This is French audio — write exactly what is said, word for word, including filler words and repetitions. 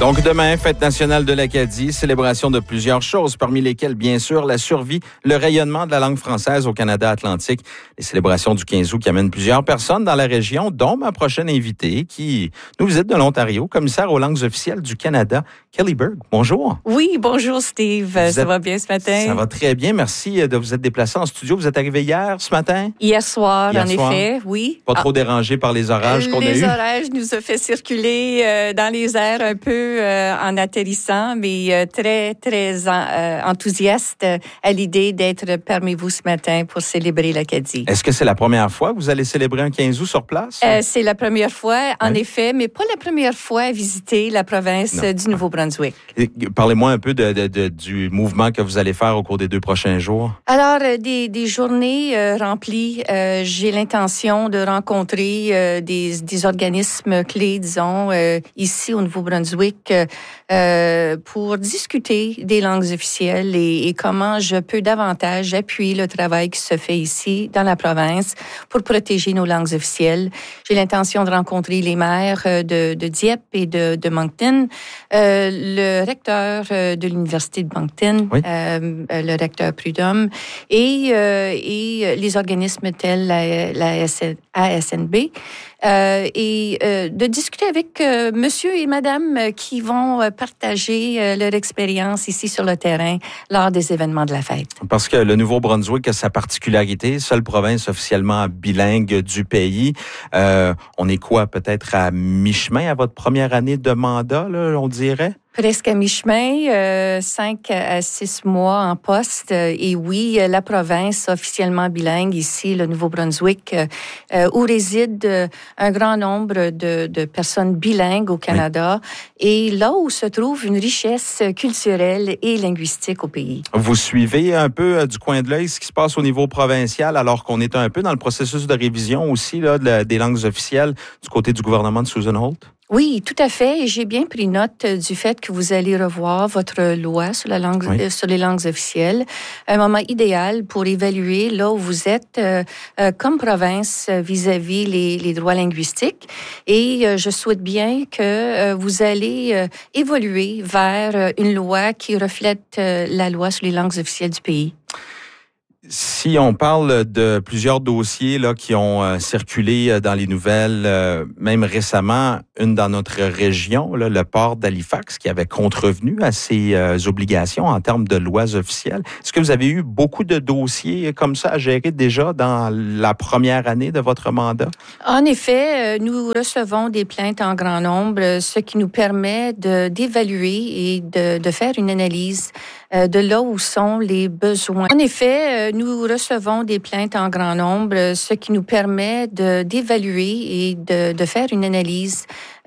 Donc demain, fête nationale de l'Acadie, célébration de plusieurs choses, parmi lesquelles, bien sûr, la survie, le rayonnement de la langue française au Canada atlantique, les célébrations du quinze août qui amènent plusieurs personnes dans la région, dont ma prochaine invitée qui nous visite de l'Ontario, commissaire aux langues officielles du Canada, Kelly Berg. Bonjour. Oui, bonjour Steve. Vous ça êtes... va bien ce matin? Ça va très bien, merci de vous être déplacé en studio. Vous êtes arrivé hier, ce matin? Hier soir, hier en soir. effet, oui. Pas trop ah. dérangé par les orages qu'on a eus? Les orages nous ont fait circuler euh, dans les airs un peu euh, en atterrissant, mais euh, très, très en, euh, enthousiaste à l'idée d'être parmi vous ce matin pour célébrer l'Acadie. Est-ce que c'est la première fois que vous allez célébrer un quinze août sur place? Euh, c'est la première fois, en oui. effet, mais pas la première fois à visiter la province non. du Nouveau-Brunswick. Et, parlez-moi un peu de, de, de, du mouvement que vous allez faire au cours des deux prochains jours. Alors, euh, des, des journées euh, remplies. Euh, j'ai l'intention de rencontrer euh, des, des organismes clés, disons, euh, ici au Nouveau-Brunswick, euh, pour discuter des langues officielles et, et comment je peux davantage appuyer le travail qui se fait ici dans la province pour protéger nos langues officielles. J'ai l'intention de rencontrer les maires de, de Dieppe et de, de Moncton, euh, le recteur de l'Université de Moncton, oui. euh, le recteur Prudhomme, et, euh, et les organismes tels la, la A S N B, euh, et euh, de discuter avec euh, monsieur et madame qui vont partager euh, leur expérience ici sur le terrain lors des événements de la fête. Parce que le Nouveau-Brunswick a sa particularité, seule province officiellement bilingue du pays. Euh, on est quoi, peut-être à mi-chemin à votre première année de mandat, là, on dirait? Presque à mi-chemin, euh, cinq à six mois en poste. Et oui, la province officiellement bilingue ici, le Nouveau-Brunswick, euh, où réside un grand nombre de, de personnes bilingues au Canada, oui. et là où se trouve une richesse culturelle et linguistique au pays. Vous suivez un peu du coin de l'œil ce qui se passe au niveau provincial, alors qu'on est un peu dans le processus de révision aussi là, de la, des langues officielles du côté du gouvernement de Susan Holt? Oui, tout à fait. Et j'ai bien pris note du fait que vous allez revoir votre loi sur, la langue, oui. euh, sur les langues officielles. Un moment idéal pour évaluer là où vous êtes euh, euh, comme province vis-à-vis les, les droits linguistiques. Et euh, je souhaite bien que euh, vous allez euh, évoluer vers une loi qui reflète euh, la loi sur les langues officielles du pays. Si on parle de plusieurs dossiers là, qui ont euh, circulé dans les nouvelles, euh, même récemment, une dans notre région, là, le port d'Halifax, qui avait contrevenu à ses euh, obligations en termes de lois officielles. Est-ce que vous avez eu beaucoup de dossiers comme ça à gérer déjà dans la première année de votre mandat? En effet, nous recevons des plaintes en grand nombre, ce qui nous permet de, d'évaluer et de, de faire une analyse de là où sont les besoins. En effet, nous recevons des plaintes en grand nombre, ce qui nous permet de, d'évaluer et de, de faire une analyse